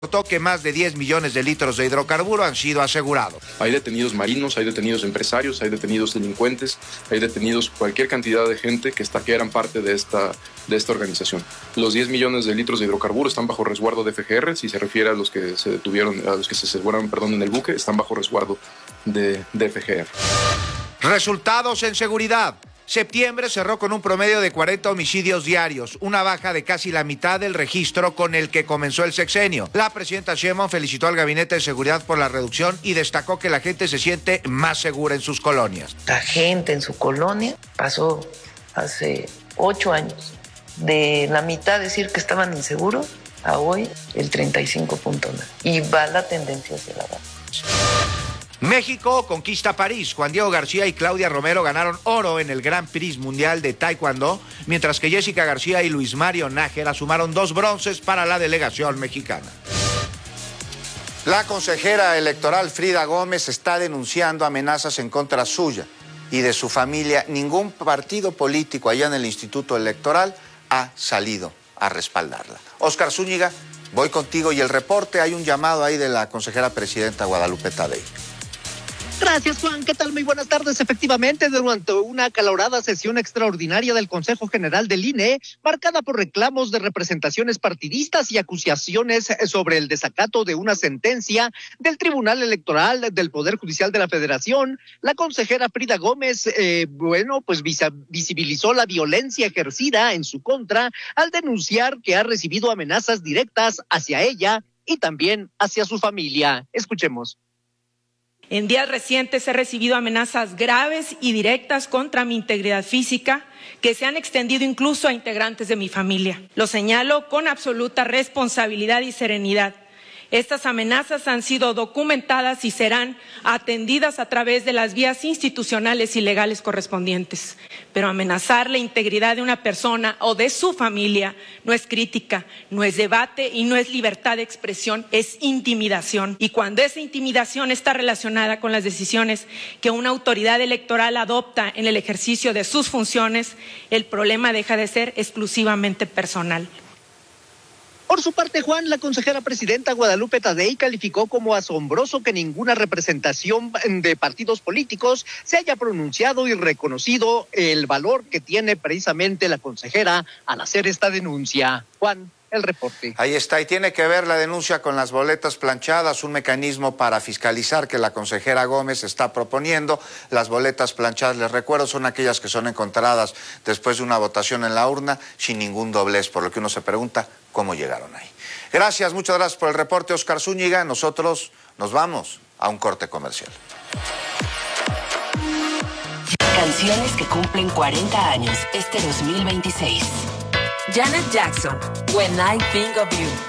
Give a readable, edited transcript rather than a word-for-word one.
que más de 10 millones de litros de hidrocarburo han sido asegurados. Hay detenidos marinos, hay detenidos empresarios, hay detenidos delincuentes, hay detenidos cualquier cantidad de gente que eran parte de esta organización. Los 10 millones de litros de hidrocarburo están bajo resguardo de FGR, si se refiere a los que se detuvieron, a los que se aseguraron, en el buque, están bajo resguardo de FGR. Resultados en seguridad. Septiembre cerró con un promedio de 40 homicidios diarios, una baja de casi la mitad del registro con el que comenzó el sexenio. La presidenta Sheinbaum felicitó al Gabinete de Seguridad por la reducción y destacó que la gente se siente más segura en sus colonias. La gente en su colonia pasó hace 8 años de la mitad decir que estaban inseguros a hoy el 35.9 y va la tendencia hacia la baja. México conquista París. Juan Diego García y Claudia Romero ganaron oro en el Grand Prix Mundial de Taekwondo, mientras que Jessica García y Luis Mario Nájera sumaron 2 bronces para la delegación mexicana. La consejera electoral Frida Gómez está denunciando amenazas en contra suya y de su familia. Ningún partido político allá en el Instituto Electoral ha salido a respaldarla. Óscar Zúñiga, voy contigo y el reporte. Hay un llamado ahí de la consejera presidenta Guadalupe Tadei. Gracias, Juan. ¿Qué tal? Muy buenas tardes. Efectivamente, durante una acalorada sesión extraordinaria del Consejo General del INE, marcada por reclamos de representaciones partidistas y acusaciones sobre el desacato de una sentencia del Tribunal Electoral del Poder Judicial de la Federación, la consejera Frida Gómez, visibilizó la violencia ejercida en su contra al denunciar que ha recibido amenazas directas hacia ella y también hacia su familia. Escuchemos. En días recientes he recibido amenazas graves y directas contra mi integridad física que se han extendido incluso a integrantes de mi familia. Lo señalo con absoluta responsabilidad y serenidad. Estas amenazas han sido documentadas y serán atendidas a través de las vías institucionales y legales correspondientes. Pero amenazar la integridad de una persona o de su familia no es crítica, no es debate y no es libertad de expresión, es intimidación. Y cuando esa intimidación está relacionada con las decisiones que una autoridad electoral adopta en el ejercicio de sus funciones, el problema deja de ser exclusivamente personal. Por su parte, Juan, la consejera presidenta Guadalupe Tadei calificó como asombroso que ninguna representación de partidos políticos se haya pronunciado y reconocido el valor que tiene precisamente la consejera al hacer esta denuncia. Juan, el reporte. Ahí está, y tiene que ver la denuncia con las boletas planchadas, un mecanismo para fiscalizar que la consejera Gómez está proponiendo. Las boletas planchadas, les recuerdo, son aquellas que son encontradas después de una votación en la urna sin ningún doblez, por lo que uno se pregunta cómo llegaron ahí. Gracias, muchas gracias por el reporte, Óscar Zúñiga. Nosotros nos vamos a un corte comercial. Canciones que cumplen 40 años este 2026. Janet Jackson, When I Think of You.